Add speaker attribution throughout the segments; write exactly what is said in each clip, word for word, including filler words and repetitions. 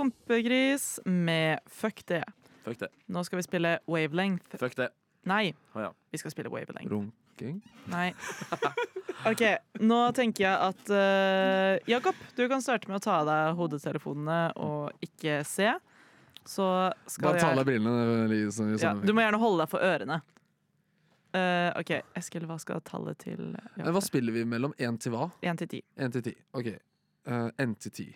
Speaker 1: Pumpegris med Fuck det.
Speaker 2: Fuck det.
Speaker 1: Nå skal vi spille Wavelength.
Speaker 2: Fuck det.
Speaker 1: Nei,
Speaker 2: oh, ja.
Speaker 1: vi skal spille Wavelength.
Speaker 3: Runking?
Speaker 1: Nei. Ok, nå tenker jeg at uh, Jakob, du kan starte med å ta av deg hodetelefonene og ikke se. Så skal
Speaker 3: Bare ta av
Speaker 1: jeg
Speaker 3: deg brillene. Liksom,
Speaker 1: ja, Du må gjerne holde deg for ørene. Uh, ok, Eskil, hva skal tallet til Jakob?
Speaker 3: Hva spiller vi mellom? Én til hva?
Speaker 1: Én til ti.
Speaker 3: Én til ti. Ok. Én til ti.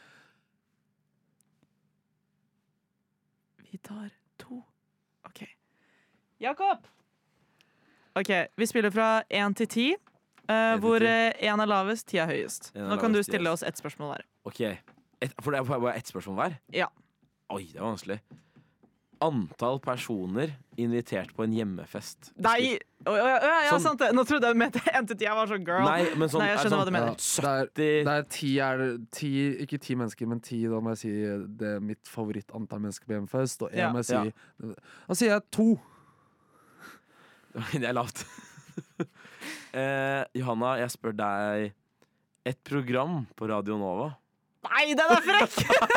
Speaker 1: Vi tar to. Ok. Jakob! Ok, vi spiller fra én til ti, uh, hvor én er lavest, ti er høyest. Nå kan du stille oss ett spørsmål hver.
Speaker 2: Ok, et, For det er bare ett spørsmål hver?
Speaker 1: Ja.
Speaker 2: Oi, det var vanskelig. Antall personer invitert på en hjemmefest.
Speaker 1: Nei! Å, å, å, ja,
Speaker 2: sånn,
Speaker 1: sant det. Nå trodde jeg du mente én til ti. Jeg var sånn girl.
Speaker 2: Nei, men sånn,
Speaker 1: nei jeg skjønner
Speaker 2: sånn,
Speaker 1: hva du mener.
Speaker 3: Ja, det, er, det er ti, er ti, ikke ti mennesker, men ti, da må jeg si det er mitt favorittantall mennesker på hjemmefest. Og en må jeg si
Speaker 2: ja.
Speaker 3: Da sier jeg to.
Speaker 2: Det er lavt. eh, Johanna, jeg spør deg et program på Radio Nova.
Speaker 1: Nei, den er frekk!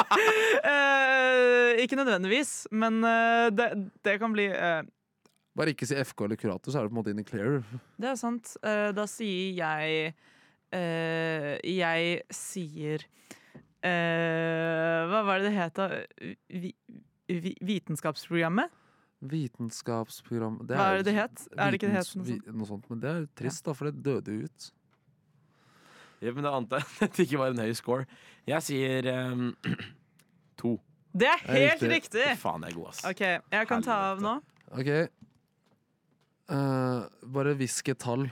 Speaker 1: uh, ikke nødvendigvis, men uh, det, det kan bli uh,
Speaker 3: Bare ikke si F K eller kurator, så er det på en måte in the clear.
Speaker 1: Det er sant. Uh, da sier jeg uh, Jeg sier uh, Hva var det det het da? Vi, vi, vitenskapsprogrammet?
Speaker 3: Vitenskapsprogram det
Speaker 1: Hva er det det het? Er det ikke det het
Speaker 3: noe sånt? Noe sånt? Men det er trist, da, for det døde ut.
Speaker 2: Ja, men det ante jeg at det ikke var en høy score. Jeg sier um, to.
Speaker 1: Det er helt riktig! riktig.
Speaker 2: Faen, jeg er god, ass.
Speaker 1: Ok, jeg kan ta av nå.
Speaker 3: Ok. Uh, bare hvisk et tall.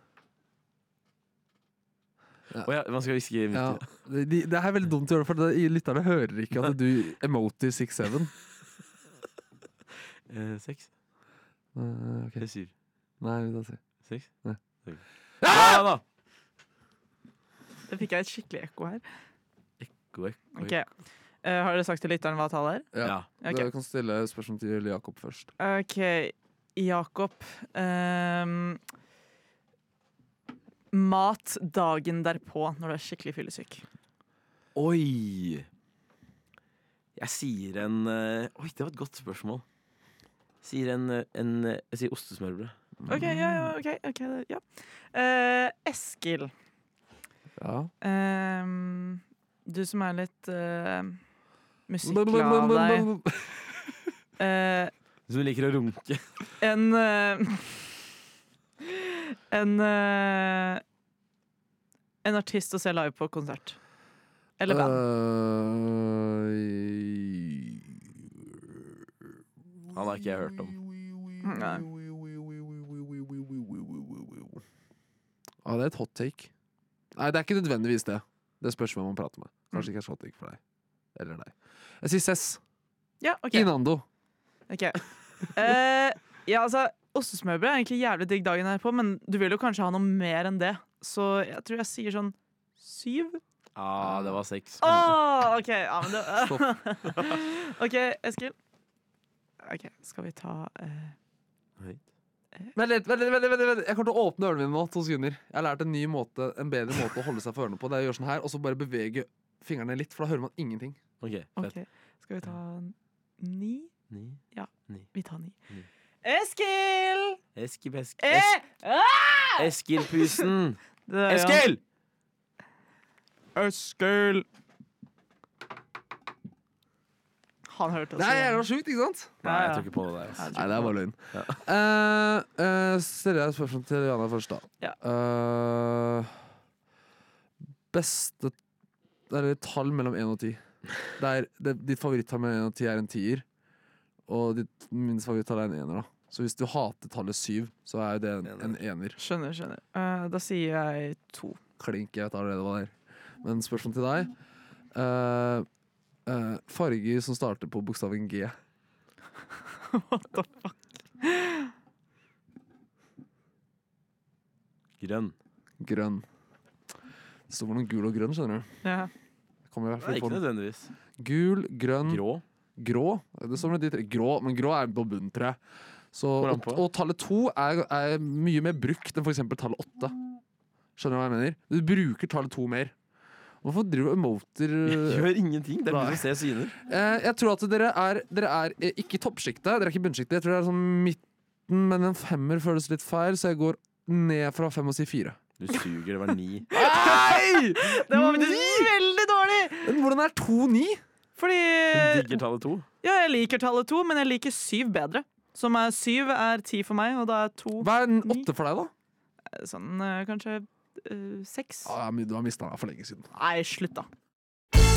Speaker 2: Ja. Oh, ja, man skal hviske
Speaker 3: ja. det, det er veldig dumt å gjøre, for det, lytterne hører ikke at du emoter seks syv.
Speaker 2: Uh, seks.
Speaker 3: Uh, okay.
Speaker 2: Syv.
Speaker 3: Nei, vi tar se.
Speaker 2: Seks?
Speaker 3: Nei.
Speaker 2: Ja, da!
Speaker 1: Det fikk jeg et skikkelig ekko her.
Speaker 2: Ekko, ekko,
Speaker 1: okay. uh, Har dere sagt til lytteren hva tallet er?
Speaker 3: Ja,
Speaker 1: ja. Okay.
Speaker 3: Du kan stille spørsmål til Jakob først.
Speaker 1: Ok, Jakob um, mat dagen derpå når du er skikkelig fyllesyk.
Speaker 2: Oi! Jeg sier en uh, Oi, det var et godt spørsmål. Jeg sier en, en Jeg sier ostesmørbrød.
Speaker 1: Ok, ja, ja, ok, okay ja. Uh, Eskil.
Speaker 3: Ja.
Speaker 1: Um, du som er litt uh, musikkglad av deg. Uh,
Speaker 2: du som liker å runke.
Speaker 1: En uh, En uh, En artist å se live på konsert. Eller band.
Speaker 3: Uh,
Speaker 2: Han har ikke jeg hørt om.
Speaker 1: Nei.
Speaker 3: Ah, det er et hot take. Nei, det er ikke nødvendigvis det. Det spørs hvem man prater med. Kanskje ikke et hot take for deg. Eller deg. Jeg sier Cess.
Speaker 1: Ja, ok.
Speaker 3: Inando.
Speaker 1: Ok. Uh, ja, altså, ostesmørbrød er egentlig jævlig digg dagen her på, men du vil jo kanskje ha noe mer enn det. Så jeg tror jeg sier sånn syv.
Speaker 2: Ja, ah, det var seks.
Speaker 1: Åh, ok. Ja, men det... ok, Eskil. Ok, skal vi ta... Uh...
Speaker 3: Vent litt, vent litt, vent litt, vent litt. Jeg kommer til å åpne ørene mine nå, to sekunder. Jeg har lært en ny måte, en bedre måte å holde seg for ørene på. Det er å gjøre sånn her, og så bare bevege fingrene litt, for da hører man ingenting.
Speaker 2: Ok, fett.
Speaker 1: Okay. Skal vi ta ni?
Speaker 2: Ni?
Speaker 1: Ja,
Speaker 2: ni.
Speaker 1: Vi tar ni.
Speaker 2: ni.
Speaker 1: Eskil!
Speaker 2: Eskil, Esk...
Speaker 1: Eh! Ah!
Speaker 2: Eskil-pusen!
Speaker 1: Eskil!
Speaker 3: Eskil!
Speaker 1: Han hørte oss.
Speaker 3: Det er jævla sjukt, ikke sant?
Speaker 2: Nei, jeg tror ikke på det der.
Speaker 3: Nei, det er bare løgn.
Speaker 2: Ja.
Speaker 3: Uh, uh, stiller jeg et spørsmål til Jana først, da.
Speaker 1: Ja.
Speaker 3: Uh, beste Eller tall mellom én og ti. Det er, det, ditt favorittall mellom én og ti er en tier. Og ditt minst favorittall er en ener, da. Så hvis du hater tallet syv, så er det en, en ener.
Speaker 1: Skjønner, skjønner. Uh, da sier jeg to.
Speaker 3: Klink, jeg vet allerede hva det er. Men spørsmål til deg. Uh, Uh, farger som starter på bokstaven G.
Speaker 1: What the fuck?
Speaker 2: Grønn.
Speaker 3: Grønn. Det står for noen gul og grønn, skjønner du.
Speaker 1: Ja.
Speaker 2: Nei, ikke nødvendigvis.
Speaker 3: Gul, grønn.
Speaker 2: Grå.
Speaker 3: Grå. Det står med de tre. Grå, men grå er på bunn, tror jeg. Så, og, og tallet to er, er mye mer brukt enn for eksempel tallet åtte. Skjønner du hva jeg mener? Du bruker tallet to mer. Hvorfor driver du og emoter?
Speaker 2: Gjør ingenting. Det er
Speaker 3: Nei.
Speaker 2: bare å se syner.
Speaker 3: Eh, jeg tror at dere er, dere er eh, ikke i toppsjiktet, dere er ikke i bunnsjiktet. Jeg tror dere er sånn midten, men en femmer føles litt feil, så jeg går ned fra fem og sier fire.
Speaker 2: Du suger, det var ni.
Speaker 3: Nei!
Speaker 1: Det var faktisk veldig dårlig!
Speaker 3: Men hvordan er to ni?
Speaker 1: Fordi
Speaker 2: Du digger tallet to.
Speaker 1: Ja, jeg liker tallet to, men jeg liker syv bedre. Som er syv er ti for meg, og da er to
Speaker 3: Hva er en åtte for deg, da?
Speaker 1: sånn eh, kanskje eh, seks.
Speaker 3: Ah, ja, men du har mista meg for lenge siden.
Speaker 1: Nei, slutt, da.